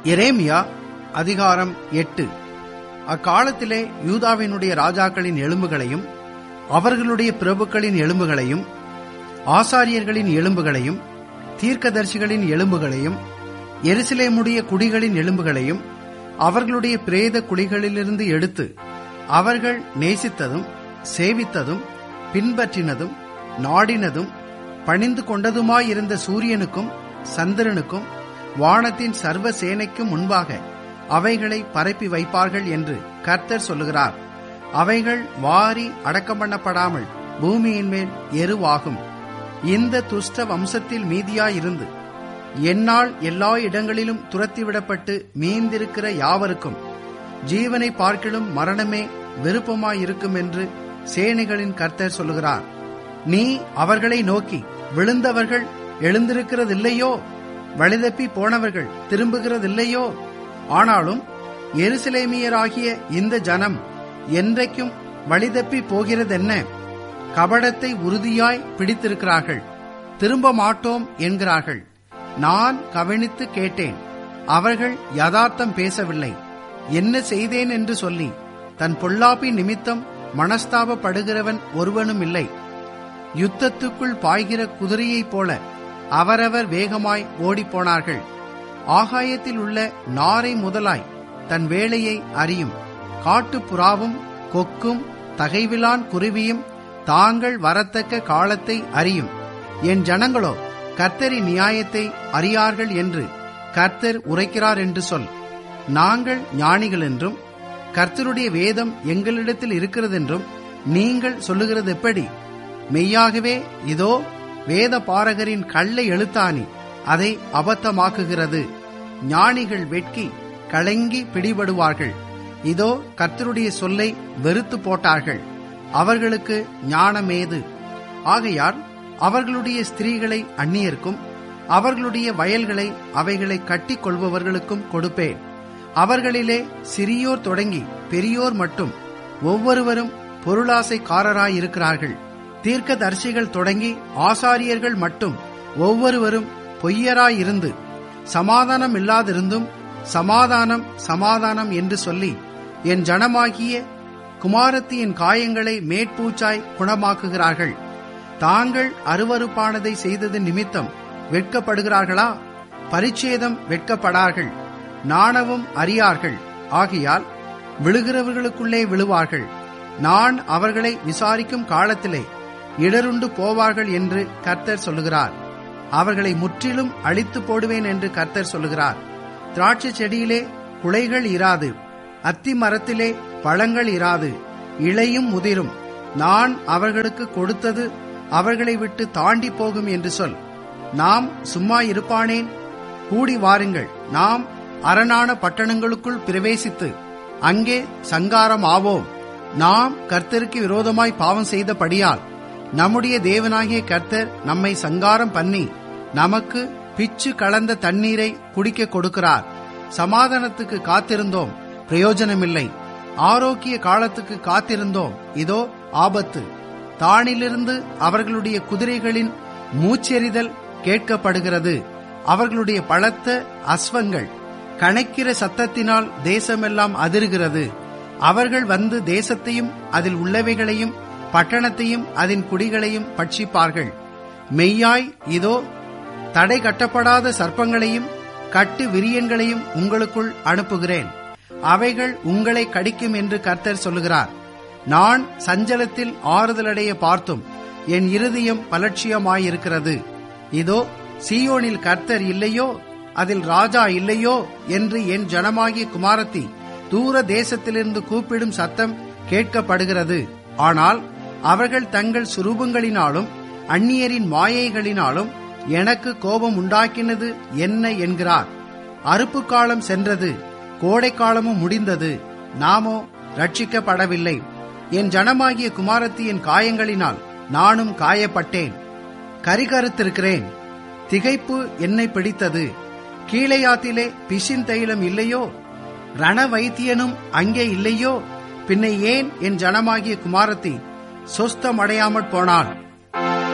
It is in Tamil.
எரேமியா அதிகாரம் 8. அக்காலத்திலே யூதாவினுடைய ராஜாக்களின் எலும்புகளையும் அவர்களுடைய பிரபுக்களின் எலும்புகளையும் ஆசாரியர்களின் எலும்புகளையும் தீர்க்கதரிசிகளின் எலும்புகளையும் எருசலேமுடைய குடிகளின் எலும்புகளையும் அவர்களுடைய பிரேத குழிகளிலிருந்து எடுத்து அவர்கள் நேசித்ததும் சேவித்ததும் பின்பற்றினதும் நாடினதும் பணிந்து கொண்டதுமாயிருந்த சூரியனுக்கும் சந்திரனுக்கும் வானத்தின் சர்வ சேனைக்கும் முன்பாக அவைகளை பரப்பி வைப்பார்கள் என்று கர்த்தர் சொல்லுகிறார். அவைகள் வாரி அடக்கம் பண்ணப்படாமல் பூமியின் மேல் எருவாகும். இந்த துஷ்ட வம்சத்தில் மீதியாயிருந்து என்னால் எல்லா இடங்களிலும் துரத்திவிடப்பட்டு மீந்திருக்கிற யாவருக்கும் ஜீவனை பார்க்கிலும் மரணமே விருப்பமாயிருக்கும் என்று சேனைகளின் கர்த்தர் சொல்லுகிறார். நீ அவர்களை நோக்கி, விழுந்தவர்கள் எழுந்திருக்கிறதில்லையோ, வழிதப்பி போனவர்கள் திரும்புகிறதில்லையோ? ஆனாலும் எருசலேமியராகிய இந்த ஜனம் என்றைக்கும் வழிதப்பி போகிறதென்ன? கபடத்தை உறுதியாய் பிடித்திருக்கிறார்கள், திரும்ப மாட்டோம் என்கிறார்கள். நான் கவனித்து கேட்டேன், அவர்கள் யதார்த்தம் பேசவில்லை. என்ன செய்தேன் என்று சொல்லி தன் பொல்லாப்பின் நிமித்தம் மனஸ்தாபப்படுகிறவன் ஒருவனும் இல்லை. யுத்தத்துக்குள் பாய்கிற குதிரையைப் போல அவரவர் வேகமாய் ஓடிப்போனார்கள். ஆகாயத்தில் உள்ள நாரை முதலாய் தன் வேலையை அறியும் காட்டுப்புறாவும் கொக்கும் தகைவிலான் குருவியும் தாங்கள் வரத்தக்க காலத்தை அறியும். என் ஜனங்களோ கர்த்தரின் நியாயத்தை அறியார்கள் என்று கர்த்தர் உரைக்கிறார் என்று சொல். நாங்கள் ஞானிகள் என்றும் கர்த்தருடைய வேதம் எங்களிடத்தில் இருக்கிறதென்றும் நீங்கள் சொல்லுகிறது எப்படி? மெய்யாகவே இதோ வேத பாரகரின் கள்ள எழுத்தாணி அதை அபத்தமாக்குகிறது. ஞானிகள் வெட்கி கலங்கி பிடிபடுவார்கள். இதோ கர்த்தருடைய சொல்லை வெறுத்து போட்டார்கள். அவர்களுக்கு ஞானமேது? ஆகையால் அவர்களுடைய ஸ்திரீகளை அந்நியர்க்கும் அவர்களுடைய வயல்களை அவைகளை கட்டிக் கொள்பவர்களுக்கும் கொடுப்பேன். அவர்களிலே சிறியோர் தொடங்கி பெரியோர் மட்டும் ஒவ்வொருவரும் பொருளாசைக்காரராயிருக்கிறார்கள். தீர்க்கதரிசிகள் தொடங்கி ஆசாரியர்கள் மட்டும் ஒவ்வொருவரும் பொய்யராயிருந்து சமாதானம் இல்லாதிருந்தும் சமாதானம் சமாதானம் என்று சொல்லி என் ஜனமாகிய குமாரத்தியின் காயங்களை மேற்பூச்சாய் குணமாக்குகிறார்கள். தாங்கள் அருவருப்பானதை செய்தது நிமித்தம் வெட்கப்படுகிறார்களா? பரிச்சேதம் வெட்கப்படார்கள், நாணவும் அறியார்கள். ஆகையால் விழுகிறவர்களுக்குள்ளே விழுவார்கள். நான் அவர்களை விசாரிக்கும் காலத்திலே இடருண்டு போவார்கள் என்று கர்த்தர் சொல்லுகிறார். அவர்களை முற்றிலும் அழித்து போடுவேன் என்று கர்த்தர் சொல்லுகிறார். திராட்சை செடியிலே குலைகள் இராது, அத்தி மரத்திலே பழங்கள் இராது, இலையும் முதிரும். நான் அவர்களுக்கு கொடுத்தது அவர்களை விட்டு தாண்டி போகும் என்று சொல். நாம் சும்மா இருப்பானேன்? கூடி வாருங்கள், நாம் அரணான பட்டணங்களுக்குள் பிரவேசித்து அங்கே சங்காரம் ஆவோம். நாம் கர்த்தருக்கு விரோதமாய் பாவம் செய்தபடியால் நம்முடைய தேவனாகிய கர்த்தர் நம்மை சங்காரம் பண்ணி நமக்கு பிச்சு கலந்த தண்ணீரை குடிக்க கொடுக்கிறார். சமாதானத்துக்கு காத்திருந்தோம், பிரயோஜனமில்லை. ஆரோக்கிய காலத்துக்கு காத்திருந்தோம், இதோ ஆபத்து. தானிலிருந்து அவர்களுடைய குதிரைகளின் மூச்செறிதல் கேட்கப்படுகிறது. அவர்களுடைய பலத்த அஸ்வங்கள் கணைக்கிற சத்தத்தினால் தேசமெல்லாம் அதிருகிறது. அவர்கள் வந்து தேசத்தையும் அதில் உள்ளவைகளையும் பட்டணத்தையும் அதன் குடிகளையும் பட்சிப்பார்கள். மெய்யாய் இதோ தடை கட்டப்படாத சர்ப்பங்களையும் கட்டு விரியன்களையும் உங்களுக்குள் அனுப்புகிறேன். அவைகள் உங்களை கடிக்கும் என்று கர்த்தர் சொல்லுகிறார். நான் சஞ்சலத்தில் ஆறுதலடைய பார்த்தும் என் இருதயம் பலட்சியமாயிருக்கிறது. இதோ சீயோனில் கர்த்தர் இல்லையோ, அதில் ராஜா இல்லையோ என்று என் ஜனமாகிய குமாரத்தி தூர தேசத்திலிருந்து கூப்பிடும் சத்தம் கேட்கப்படுகிறது. ஆனால் அவர்கள் தங்கள் சுரூபங்களினாலும் அந்நியரின் மாயைகளினாலும் எனக்கு கோபம் உண்டாக்கினது என்ன என்கிறார். அறுப்பு காலம் சென்றது, கோடை காலமும் முடிந்தது, நாமோ ரட்சிக்கப்படவில்லை. என் ஜனமாகிய குமாரத்தியின் காயங்களினால் நானும் காயப்பட்டேன், கரிகருத்திருக்கிறேன். திகைப்பு என்னை பிடித்தது. கீலேயாத்திலே பிசின் தைலம் இல்லையோ? ரண வைத்தியனும் அங்கே இல்லையோ? பின்ன ஏன் என் ஜனமாகிய குமாரத்தி சொஸ்தமடையாமற் போனாள்?